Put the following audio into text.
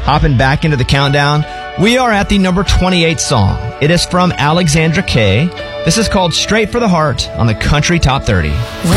Hopping back into the countdown, we are at the number 28 song. It is from Alexandra Kay. This is called Straight for the Heart on the Country Top 30.